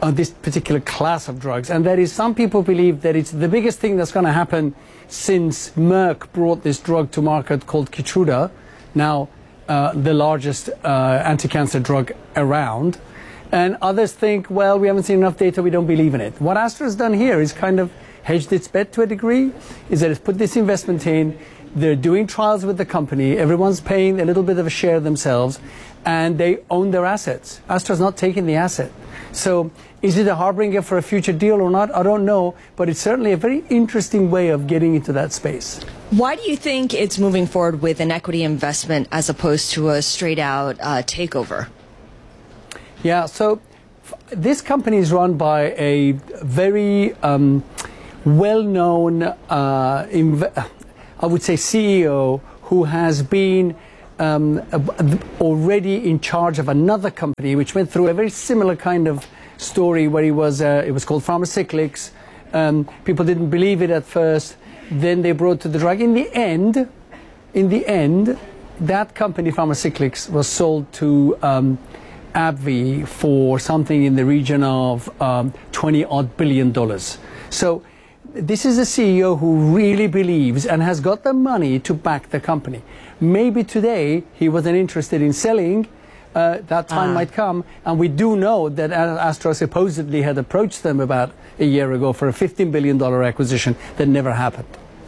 this particular class of drugs. And that is, some people believe that it's the biggest thing that's going to happen since Merck brought this drug to market called Keytruda, now the largest anti-cancer drug around. And others think, well, we haven't seen enough data, we don't believe in it. What Astra has done here is kind of hedged its bet to a degree, is that it's put this investment in, they're doing trials with the company, everyone's paying a little bit of a share themselves, and they own their assets. Astra's not taking the asset. So is it a harbinger for a future deal or not? I don't know, but it's certainly a very interesting way of getting into that space. Why do you think it's moving forward with an equity investment as opposed to a straight-out takeover? Yeah, so this company is run by a very well-known, I would say, CEO who has been already in charge of another company which went through a very similar kind of story where he was, it was called Pharmacyclics. People didn't believe it at first. Then they brought to the drug. In the end, that company, Pharmacyclics, was sold to AbbVie for something in the region of $20-odd billion. So this is a CEO who really believes and has got the money to back the company. Maybe today he wasn't interested in selling. That time might come. And we do know that Astra supposedly had approached them about a year ago for a $15 billion acquisition that never happened.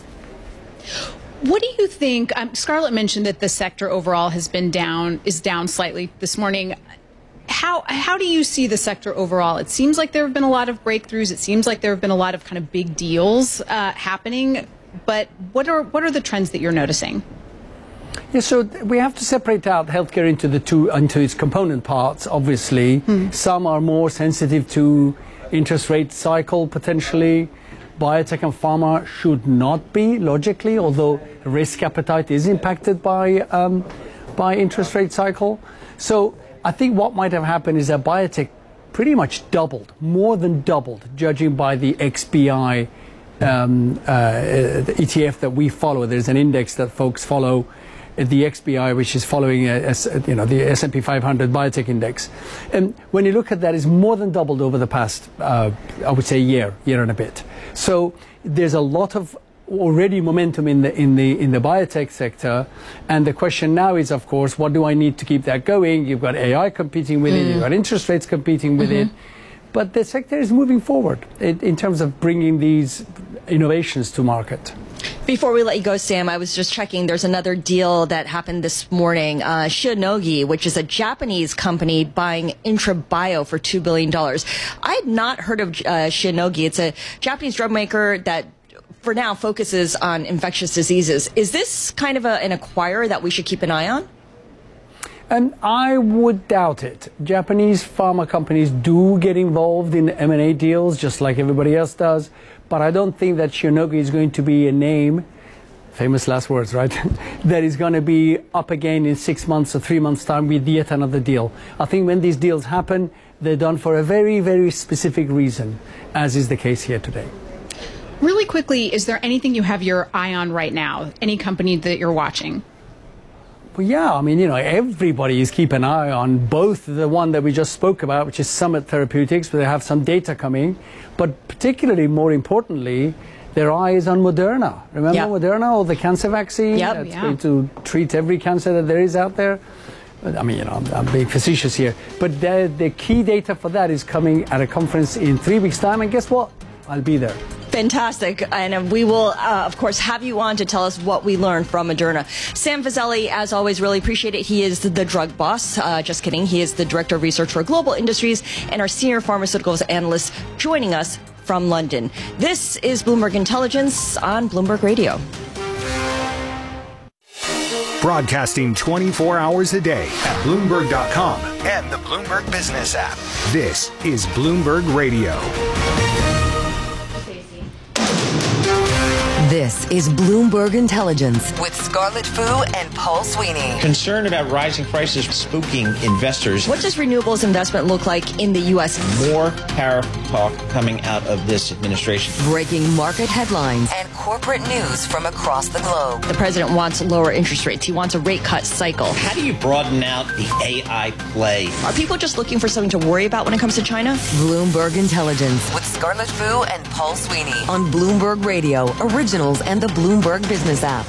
What do you think? Scarlett mentioned that the sector overall is down slightly this morning. How do you see the sector overall? It seems like there have been a lot of breakthroughs. It seems like there have been a lot of kind of big deals happening. But what are the trends that you're noticing? Yeah, so we have to separate out healthcare into its component parts. Obviously, some are more sensitive to interest rate cycle potentially. Biotech and pharma should not be logically, although risk appetite is impacted by interest rate cycle. So I think what might have happened is that biotech pretty much doubled, more than doubled, judging by the XBI the ETF that we follow. There's an index that folks follow, the XBI, which is following the S&P 500 biotech index. And when you look at that, it's more than doubled over the past, I would say, year and a bit. So there's a lot of already momentum in the biotech sector, and the question now is, of course, what do I need to keep that going? You've got AI competing with it, you've got interest rates competing with it, but the sector is moving forward in terms of bringing these innovations to market. Before we let you go, Sam, I was just checking. There's another deal that happened this morning. Shionogi, which is a Japanese company, buying IntraBio for $2 billion. I had not heard of Shionogi. It's a Japanese drug maker that for now focuses on infectious diseases. Is this kind of an acquirer that we should keep an eye on? I would doubt it. Japanese pharma companies do get involved in M&A deals just like everybody else does, but I don't think that Shionogi is going to be a name, famous last words, right, that is going to be up again in 6 months or 3 months' time with yet another deal. I think when these deals happen, they're done for a very, very specific reason, as is the case here today. Really quickly, is there anything you have your eye on right now? Any company that you're watching? Well, yeah, I mean, everybody is keeping an eye on both the one that we just spoke about, which is Summit Therapeutics, where they have some data coming, but particularly, more importantly, their eye is on Moderna. Remember Moderna, or the cancer vaccine? That's going to treat every cancer that there is out there. I mean, I'm being facetious here, but the key data for that is coming at a conference in 3 weeks' time, and guess what? I'll be there. Fantastic. And we will, of course, have you on to tell us what we learned from Moderna. Sam Fazeli, as always, really appreciate it. He is the drug boss. Just kidding. He is the Director of Research for Global Industries and our Senior Pharmaceuticals Analyst, joining us from London. This is Bloomberg Intelligence on Bloomberg Radio. Broadcasting 24 hours a day at Bloomberg.com and the Bloomberg Business app. This is Bloomberg Radio. This is Bloomberg Intelligence with Scarlett Fu and Paul Sweeney. Concern about rising prices spooking investors. What does renewables investment look like in the U.S.? More tariff talk coming out of this administration. Breaking market headlines and corporate news from across the globe. The president wants lower interest rates. He wants a rate cut cycle. How do you broaden out the AI play? Are people just looking for something to worry about when it comes to China? Bloomberg Intelligence with Scarlett Fu and Paul Sweeney on Bloomberg Radio, Originals, and the Bloomberg Business app.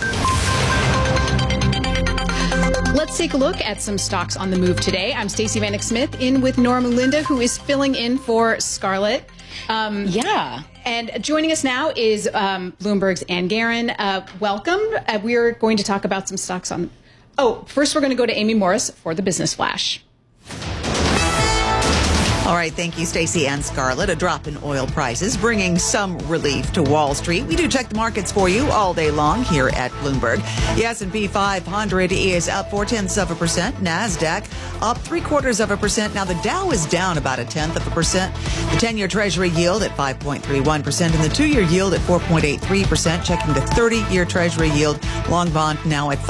Let's take a look at some stocks on the move today. I'm Stacey Vanek Smith in with Norma Linda, who is filling in for Scarlett. And joining us now is Bloomberg's Ann Guerin. Welcome. We're going to talk about some stocks on... first we're going to go to Amy Morris for the Business Flash. All right, thank you, Stacey and Scarlett. A drop in oil prices bringing some relief to Wall Street. We do check the markets for you all day long here at Bloomberg. The S&P 500 is up 0.4%. NASDAQ up 0.75%. Now, the Dow is down about 0.1%. The 10-year Treasury yield at 5.31% and the 2-year yield at 4.83%. Checking the 30-year Treasury yield, long bond now at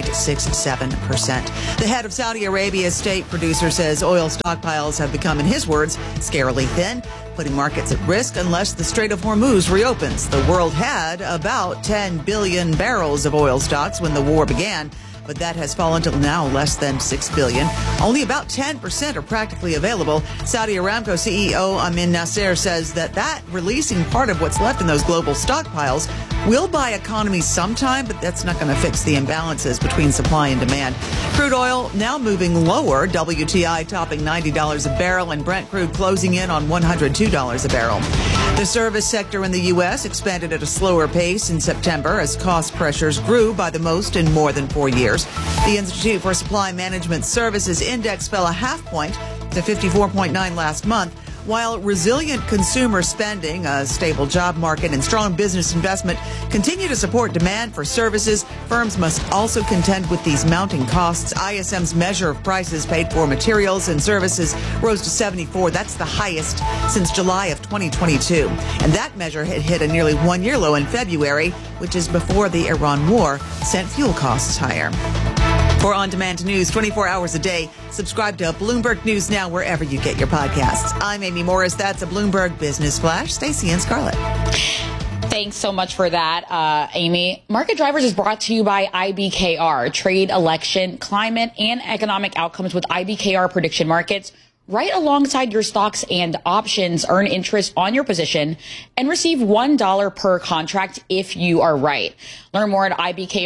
5.67%. The head of Saudi Arabia's state producer says oil stockpiles have become, in his words, scarily thin, putting markets at risk unless the Strait of Hormuz reopens. The world had about 10 billion barrels of oil stocks when the war began, but that has fallen to now less than 6 billion. Only about 10% are practically available. Saudi Aramco CEO Amin Nasser says that releasing part of what's left in those global stockpiles will buy economies sometime, but that's not going to fix the imbalances between supply and demand. Crude oil now moving lower, WTI topping $90 a barrel and Brent crude closing in on $102 a barrel. The service sector in the U.S. expanded at a slower pace in September as cost pressures grew by the most in more than 4 years. The Institute for Supply Management Services index fell a half point to 54.9 last month. While resilient consumer spending, a stable job market, and strong business investment continue to support demand for services, firms must also contend with these mounting costs. ISM's measure of prices paid for materials and services rose to 74. That's the highest since July of 2022. And that measure had hit a nearly one-year low in February, which is before the Iran war sent fuel costs higher. For on-demand news 24 hours a day, subscribe to Bloomberg News Now wherever you get your podcasts. I'm Amy Morris. That's a Bloomberg Business Flash. Stacey and Scarlett. Thanks so much for that, Amy. Market Drivers is brought to you by IBKR, trade, election, climate, and economic outcomes with IBKR prediction markets. Right alongside your stocks and options, earn interest on your position and receive $1 per contract if you are right. Learn more at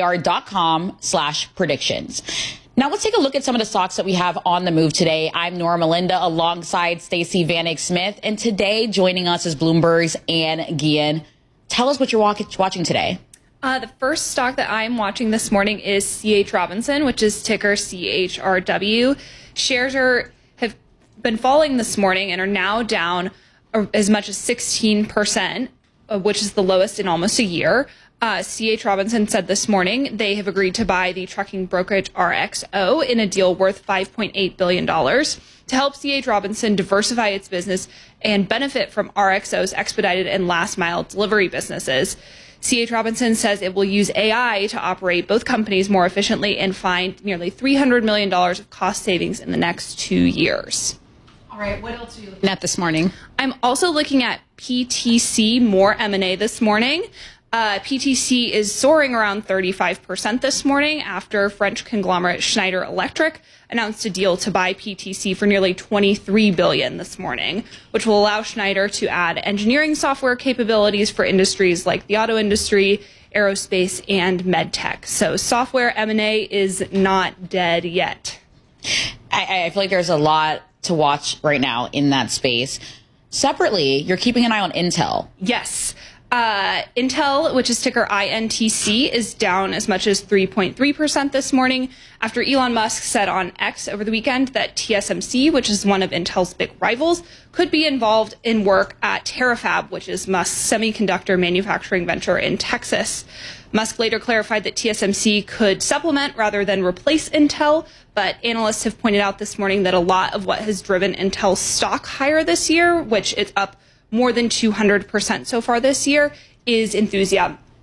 ibkr.com/predictions. Now let's take a look at some of the stocks that we have on the move today. I'm Norma Linda alongside Stacey Vanek Smith, and today joining us is Bloomberg's Ann Guerin. Tell us what you're watching today. The first stock that I'm watching this morning is C.H. Robinson, which is ticker CHRW. Shares have been falling this morning and are now down as much as 16%, which is the lowest in almost a year. C.H. Robinson said this morning they have agreed to buy the trucking brokerage RXO in a deal worth $5.8 billion to help C.H. Robinson diversify its business and benefit from RXO's expedited and last mile delivery businesses. C.H. Robinson says it will use AI to operate both companies more efficiently and find nearly $300 million of cost savings in the next 2 years. All right, what else are you looking at this morning? I'm also looking at PTC, more M&A this morning. PTC is soaring around 35% this morning after French conglomerate Schneider Electric announced a deal to buy PTC for nearly $23 billion this morning, which will allow Schneider to add engineering software capabilities for industries like the auto industry, aerospace, and medtech. So software M&A is not dead yet. I feel like there's a lot to watch right now in that space. Separately, you're keeping an eye on Intel. Yes. Intel, which is ticker INTC, is down as much as 3.3% this morning after Elon Musk said on X over the weekend that TSMC, which is one of Intel's big rivals, could be involved in work at Terafab, which is Musk's semiconductor manufacturing venture in Texas. Musk later clarified that TSMC could supplement rather than replace Intel, but analysts have pointed out this morning that a lot of what has driven Intel's stock higher this year, which is up more than 200% so far this year, is enthusiasm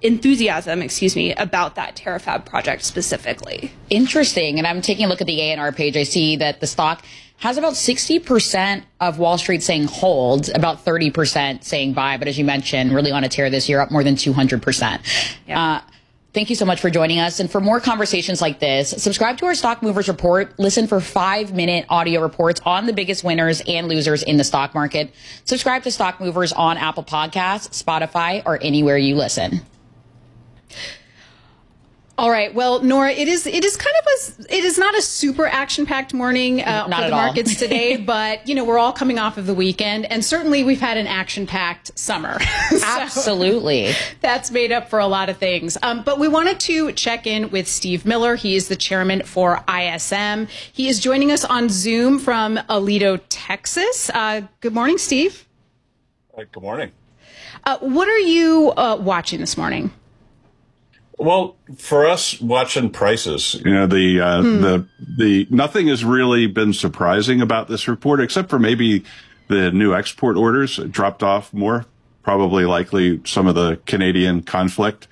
enthusiasm, about that Terafab project specifically. Interesting. And I'm taking a look at the A&R page. I see that the stock has about 60% of Wall Street saying hold, about 30% saying buy. But as you mentioned, really on a tear this year, up more than 200%. Yeah. Thank you so much for joining us. And for more conversations like this, subscribe to our Stock Movers Report. Listen for 5-minute audio reports on the biggest winners and losers in the stock market. Subscribe to Stock Movers on Apple Podcasts, Spotify, or anywhere you listen. All right. Well, Nora, it is not a super action-packed morning for the markets today, but we're all coming off of the weekend, and certainly we've had an action-packed summer. Absolutely. That's made up for a lot of things. But we wanted to check in with Steve Miller. He is the chairman for ISM. He is joining us on Zoom from Aledo, Texas. Good morning, Steve. Good morning. What are you watching this morning? Well, for us, watching prices, the nothing has really been surprising about this report, except for maybe the new export orders dropped off more, probably likely some of the Canadian conflict,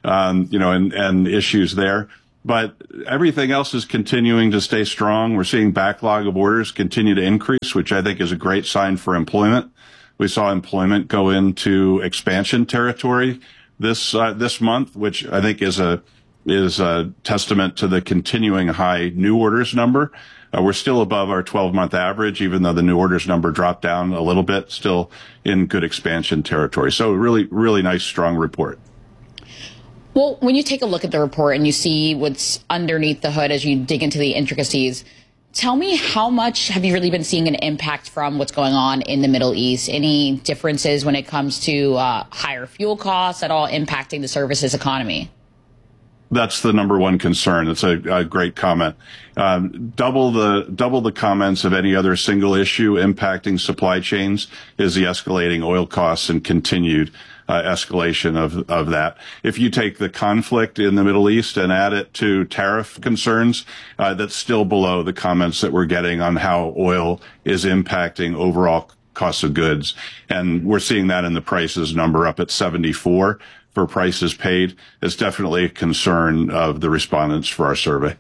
and issues there. But everything else is continuing to stay strong. We're seeing backlog of orders continue to increase, which I think is a great sign for employment. We saw employment go into expansion territory this month, which I think is a testament to the continuing high new orders number. We're still above our 12-month average, even though the new orders number dropped down a little bit, still in good expansion territory. So really, really nice, strong report. Well, when you take a look at the report and you see what's underneath the hood as you dig into the intricacies, tell me, how much have you really been seeing an impact from what's going on in the Middle East? Any differences when it comes to higher fuel costs at all impacting the services economy? That's the number one concern. It's a great comment. Double the comments of any other single issue impacting supply chains is the escalating oil costs and continued escalation of that. If you take the conflict in the Middle East and add it to tariff concerns, that's still below the comments that we're getting on how oil is impacting overall cost of goods. And we're seeing that in the prices number up at 74 for prices paid. It's definitely a concern of the respondents for our survey.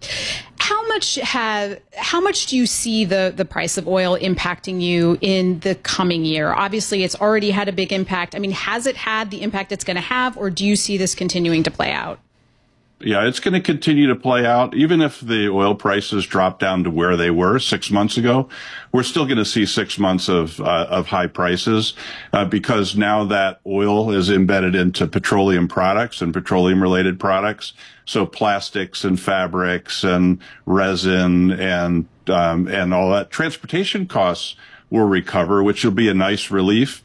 How much do you see the price of oil impacting you in the coming year? Obviously, it's already had a big impact. I mean, has it had the impact it's going to have, or do you see this continuing to play out? Yeah, it's going to continue to play out. Even if the oil prices drop down to where they were 6 months ago, we're still going to see 6 months of high prices, because now that oil is embedded into petroleum products and petroleum related products. So plastics and fabrics and resin and all that. Transportation costs will recover, which will be a nice relief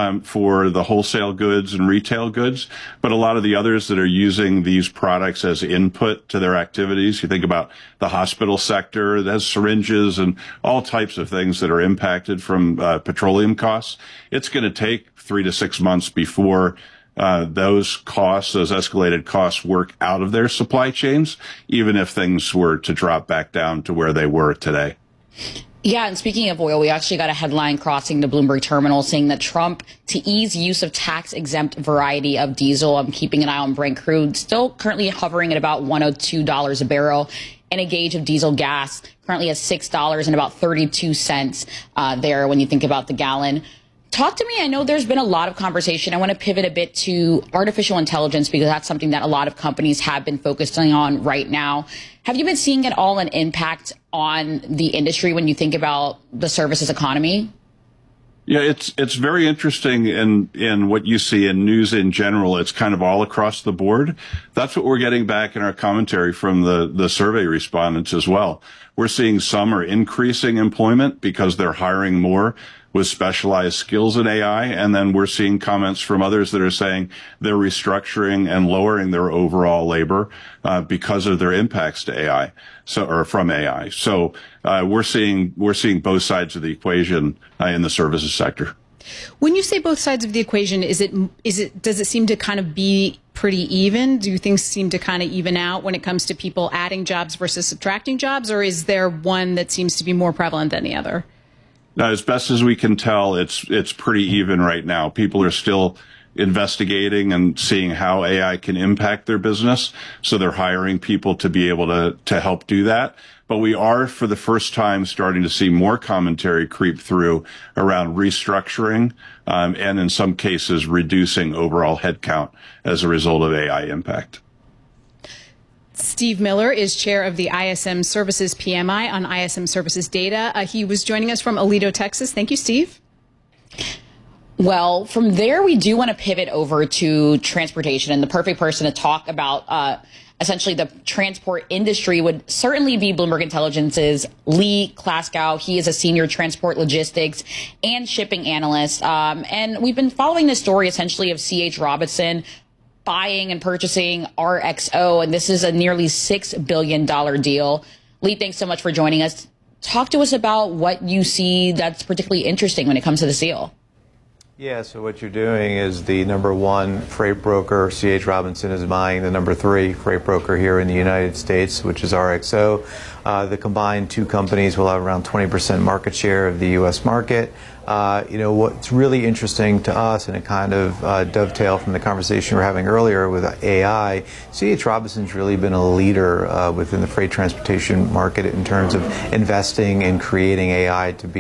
for the wholesale goods and retail goods. But a lot of the others that are using these products as input to their activities, you think about the hospital sector that has syringes and all types of things that are impacted from petroleum costs. It's going to take 3 to 6 months before those escalated costs work out of their supply chains, even if things were to drop back down to where they were today. Yeah, and speaking of oil, we actually got a headline crossing the Bloomberg terminal saying that Trump to ease use of tax-exempt variety of diesel. I'm keeping an eye on Brent crude, still currently hovering at about $102 a barrel, and a gauge of diesel gas currently at $6 and about 32 cents there when you think about the gallon. Talk to me. I know there's been a lot of conversation. I want to pivot a bit to artificial intelligence, because that's something that a lot of companies have been focusing on right now. Have you been seeing at all an impact on the industry when you think about the services economy? Yeah, it's very interesting in what you see in news in general. It's kind of all across the board. That's what we're getting back in our commentary from the survey respondents as well. We're seeing some are increasing employment because they're hiring more with specialized skills in AI. And then we're seeing comments from others that are saying they're restructuring and lowering their overall labor because of their impacts to AI, or from AI. So we're seeing both sides of the equation in the services sector. When you say both sides of the equation, does it seem to kind of be pretty even? Do things seem to kind of even out when it comes to people adding jobs versus subtracting jobs, or is there one that seems to be more prevalent than the other? As best as we can tell, it's pretty even right now. People are still investigating and seeing how AI can impact their business. So they're hiring people to be able to help do that. But we are, for the first time, starting to see more commentary creep through around restructuring, and in some cases, reducing overall headcount as a result of AI impact. Steve Miller is chair of the ISM Services PMI on ISM Services data. He was joining us from Aledo, Texas. Thank you, Steve. Well, from there, we do want to pivot over to transportation, and the perfect person to talk about essentially the transport industry would certainly be Bloomberg Intelligence's Lee Klaskow. He is a senior transport logistics and shipping analyst. And we've been following this story essentially of C.H. Robinson buying and purchasing RXO, and this is a nearly $6 billion deal. Lee, thanks so much for joining us. Talk to us about what you see that's particularly interesting when it comes to this deal. Yeah, so what you're doing is the number one freight broker, C.H. Robinson, is buying the number three freight broker here in the United States, which is RXO. The combined two companies will have around 20% market share of the U.S. market. What's really interesting to us, and it kind of dovetail from the conversation we were having earlier with AI, C.H. Robinson's really been a leader within the freight transportation market in terms of investing and creating AI to be